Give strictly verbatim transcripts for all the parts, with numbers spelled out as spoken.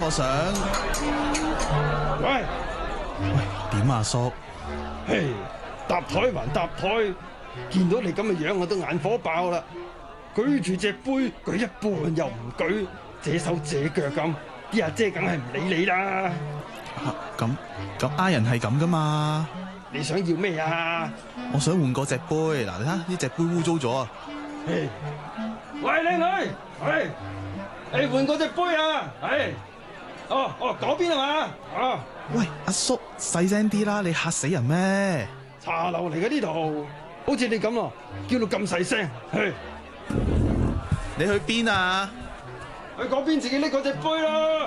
想。 喂喂，點啊，叔？ 嘿，搭台還搭台，見到你咁嘅樣，我都眼火爆啦！舉住隻杯，舉一半又唔舉，這手這腳咁，啲阿姐梗係唔理你啦！ 咁咁，I人係咁噶嘛？ 你想要咩啊？ 我想換嗰隻杯，嗱，你睇呢隻杯污糟咗啊！ 嘿，喂，靚女，喂，你換嗰隻杯啊！係，哦哦，嗰邊係嘛？啊， 喂，阿叔細聲啲啦，你嚇死人咩？ 茶樓嚟嘅呢度，好似你咁咯，叫到咁細聲，嘿， 你去邊啊？ 去嗰邊自己拎嗰隻杯咯。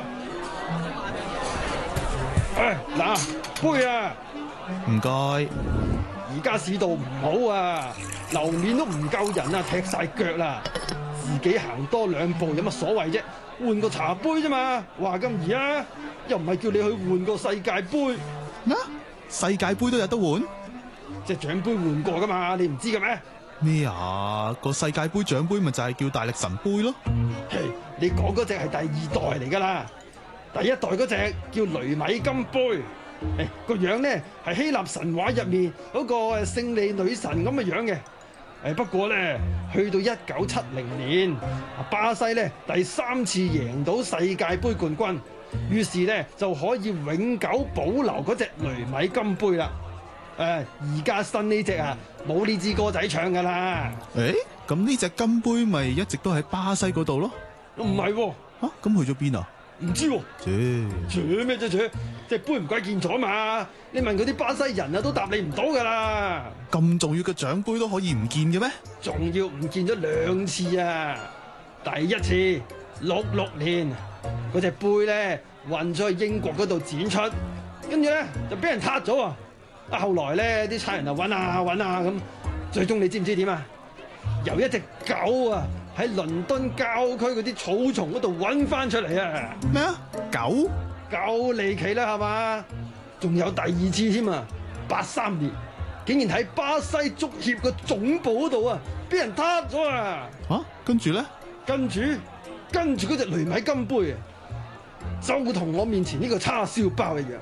唉，嗱，杯啊！ 唔該。 而家市道唔好啊，樓面都唔夠人啊，踢晒腳啦，自己行多兩步有乜所謂啫？換個茶杯啫嘛，話咁易啊！又唔係叫你去換個世界盃。 咩？世界盃都有得換？ 隻獎杯換過噶嘛？你唔知嘅咩？ 咩啊？個世界盃獎杯咪就係叫大力神杯咯？ 嘿，你講嗰隻係第二代嚟噶啦，第一代嗰隻叫雷米金杯。誒，個樣咧係希臘神話入面嗰個誒勝利女神咁嘅樣嘅。誒，不過咧去到一九七零年，巴西咧第三次贏到世界盃冠軍，於是咧就可以永久保留嗰隻雷米金杯啦。誒，而家新呢隻啊冇呢支歌仔唱噶啦。 誒，咁呢隻金杯咪一直都喺巴西嗰度咯？ 唔係喎。 嚇，咁去咗邊啊？ 唔知喎。 切切咩啫切？隻杯唔鬼見咗嘛？你問嗰啲巴西人啊，都答你唔到噶啦。 咁重要嘅獎杯都可以唔見嘅咩？ 仲要唔見咗兩次啊！第一次六六年嗰隻杯咧運咗去英國嗰度展出，跟住咧就俾人撻咗啊！啊後來咧啲差人啊揾啊揾啊咁，最終你知唔知點啊？由一隻狗啊喺倫敦郊區嗰啲草叢嗰度揾翻出嚟啊！ 咩啊？狗？ 夠離奇啦係嘛？仲有第二次添啊！八三年竟然喺巴西足協個總部嗰度啊，俾人撻咗啊！ 嚇，跟住咧？ 跟住跟住嗰隻雷米金杯啊，就同我面前呢個叉燒包一樣，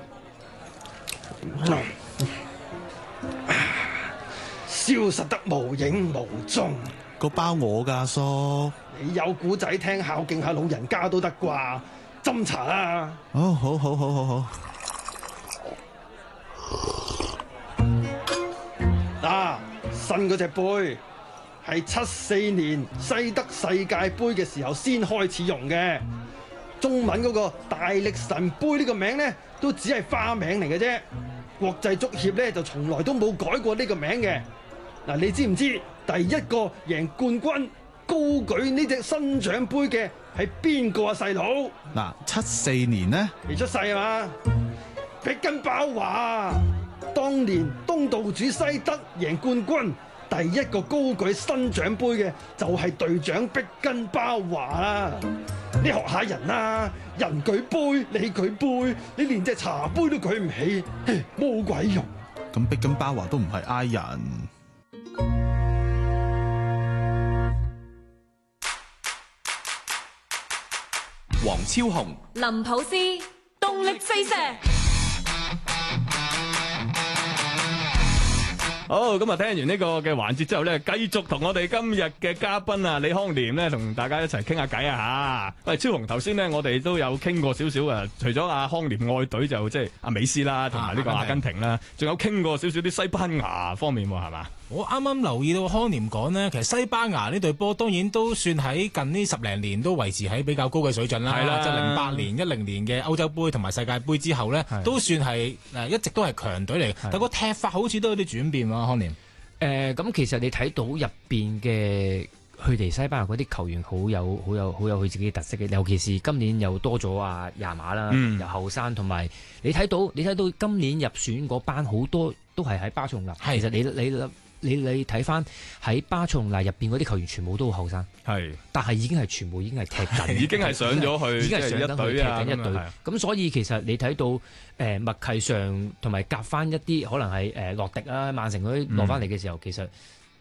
消失得無影無蹤。 個包我㗎，叔。 你有古仔聽，孝敬下老人家都得啩？斟茶啦。 哦，好好好好好。 嗱，新嗰隻杯係七四年西德世界盃嘅時候先開始用嘅。中文嗰個大力神杯呢個名咧，都只係花名嚟嘅啫。國際足協咧就從來都冇改過呢個名嘅。嗱，你知唔知第一個贏冠軍高舉呢隻新獎杯嘅係邊個啊？細佬？ 嗱，七四年呢？ 未出世啊嘛？碧根包華，當年東道主西德贏冠軍，第一個高舉新獎杯嘅就係隊長碧根包華啊！你學下人啊，人舉杯，你舉杯，你連隻茶杯都舉唔起，冇鬼用。 咁碧根包華都唔係 I 人。 黃超雄、 林普斯，動力四射。 好，咁啊，聽完呢個嘅環節之後咧，繼續同我哋今日嘅嘉賓啊，李康廉咧，同大家一齊傾下偈啊吓。喂，超雄，頭先咧，我哋都有傾過少少啊，除咗阿康廉愛隊就即係阿美斯啦，同埋呢個阿根廷啦，仲有傾過少少啲西班牙方面係嘛？ 我啱啱留意到康廉講呢，其實西班牙呢隊波當然都算喺近呢十零年都維持喺比較高嘅水準啦。係啦，即係零八年、一零年嘅歐洲杯同埋世界盃之後呢，都算係誒一直都係強隊嚟。但個踢法好似都有啲轉變喎，康廉。 誒咁、呃、其實你睇到入邊嘅佢哋西班牙嗰啲球員好有好有好有佢自己嘅特色嘅，尤其是今年又多咗啊亞馬啦，嗯、又後生，同埋你睇到你睇到今年入選嗰班好多都係喺巴塞納。其實你你你你睇翻喺巴塞納入邊嗰啲球員全部都好後生，係，但係已經係全部已經係踢緊， 已經係上咗去，已經係上得去踢緊一隊。 咁所以其實你睇到誒、呃、默契上同埋夾翻一啲可能係誒洛迪啊、曼城嗰啲落翻嚟嘅時候，嗯、其實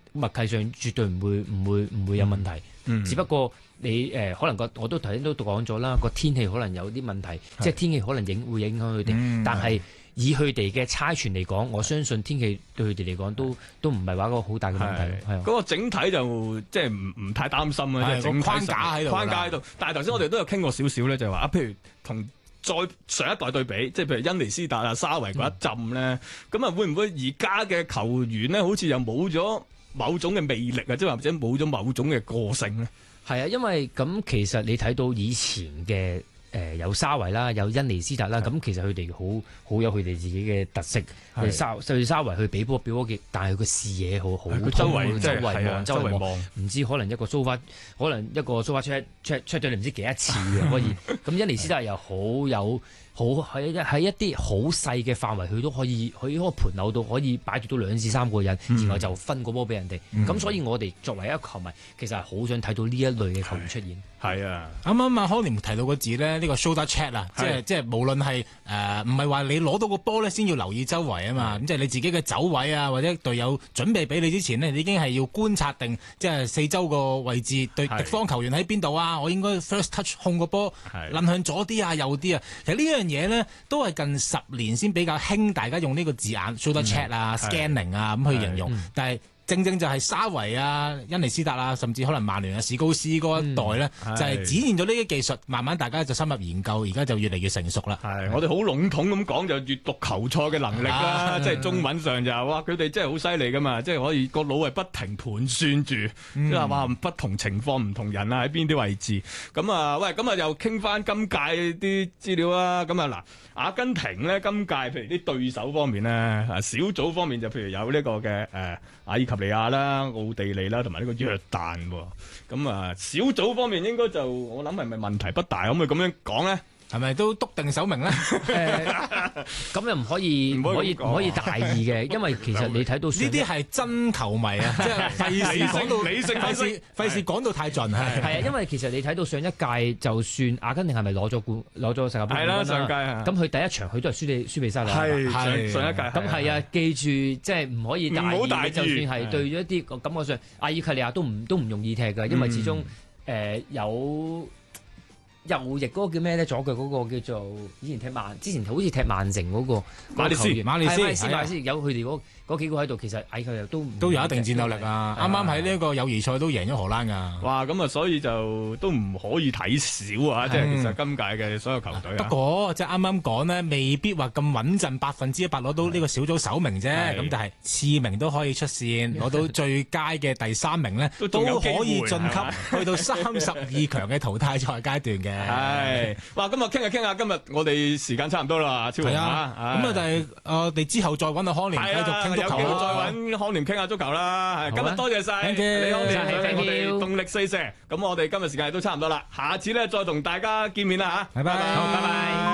默契上絕對唔會唔會唔會有問題。 嗯、 只不過你誒、呃、可能個我都頭先都講咗啦，個天氣可能有啲問題，即係天氣可能影會影響佢哋，嗯、但係以佢哋嘅猜傳嚟講，我相信天氣對佢哋嚟講都都唔係話一個好大嘅問題。係嗰、 嗰個整體就即係唔唔太擔心啊，即係整框架喺度， 框架喺度。但係頭先我哋都有傾過少少咧，就係話啊，譬如同再上一代對比，即係譬如恩尼斯達啊、沙維嗰一陣咧，咁啊、嗯、會唔會而家嘅球員咧，好似又冇咗某種嘅魅力啊，即係或者冇咗某種嘅個性咧？ 係啊，因為咁其實你睇到以前嘅誒、呃、有沙維啦，有恩尼斯達啦，咁的其實佢哋好好有佢哋自己嘅特色。佢的沙對沙維去比波表波嘅，但係佢個視野好好， 周圍周圍望的周圍望，唔知可能一個 so far，可能一個 so far check check check 咗你唔知幾多次嘅可以。咁恩尼斯達又好有。好喺喺一啲好細嘅範圍，佢都可以喺嗰個盤扭度可以擺住到兩至三個人，嗯、然後就分個波俾人哋。咁、嗯、所以我哋作為一個球迷，其實係好想睇到呢一類嘅球員出現。 係啊， 啱啱阿康廉提到個字咧，呢、呢個 shoulder check 啊，即係即係無論係誒唔係話你攞到個波咧，先要留意周圍啊嘛。咁即係你自己嘅走位啊，或者隊友準備俾你之前呢，你已經係要觀察定即係四周個位置，對敵方球員喺邊度啊？我應該 first touch 控個波，掄向左啲啊，右啲啊。其實呢樣嘢咧都係近十年先比較興，大家用呢個字眼 shoulder check 啊、嗯、scanning 啊咁去形容，嗯、但係。正正就係沙維啊、恩尼斯達啊，甚至可能曼聯啊、史高斯嗰一代咧，嗯、就係展現咗呢啲技術，慢慢大家就深入研究，而家就越嚟越成熟啦。 係，我哋好籠統咁講就閲讀球賽嘅能力啦，啊、即係中文上就哇，佢哋真係好犀利噶嘛，即係可以個腦係不停盤算住，即係話不同情況、唔同人啊喺邊啲位置。咁啊，喂，咁啊又傾翻今屆啲資料啦。咁啊嗱，阿根廷咧今屆譬如啲對手方面咧，啊小組方面就譬如有呢個嘅誒阿爾及利亞啦、奧地利啦，同埋呢個約旦喎。咁啊，小組方面應該就我諗係咪問題不大？可唔可以咁樣講咧？ 係咪都篤定首名咧？ 咁又唔可以唔可以唔可以大意嘅，因為其實你睇到呢啲係真球迷啊，即係費事講到理性，費事費事講到太盡係。 係啊，因為其實你睇到上一屆，就算阿根廷係咪攞咗冠攞咗世界盃冠軍啦？係啦，上屆啊。咁佢第一場佢都係輸俾輸俾沙特。 係上上一屆。 咁係啊，記住即係唔可以大意。唔好大意。就算係對咗一啲感覺上，阿爾及利亞都唔都唔容易踢㗎，因為始終誒有。右翼嗰個叫咩咧？左腳嗰個叫做以前踢曼，之前好似踢曼城嗰個馬利斯，馬利斯， 馬利斯有佢哋嗰嗰幾個喺度，其實矮佢都都有一定戰鬥力啊！啱啱喺呢一個友誼賽都贏咗荷蘭㗎。 哇！咁啊，所以就都唔可以睇少啊！即係其實今屆嘅所有球隊。 不過即係啱啱講呢，未必話咁穩陣，百分之一百攞到呢個小組首名啫。咁但係次名都可以出線，攞到最佳嘅第三名呢，都可以晉級去到三十二強嘅淘汰賽階段嘅。 係，哇！今日傾下傾下，今日我哋時間差唔多啦，超人啊！ 咁啊，但係我哋之後再揾阿康廉繼續傾足球， 有機會再揾康廉傾下足球啦。係，今日多謝晒李康廉，我哋動力四射。咁我哋今日時間都差唔多啦，下次咧再同大家見面啦嚇。 拜拜， 好，拜拜。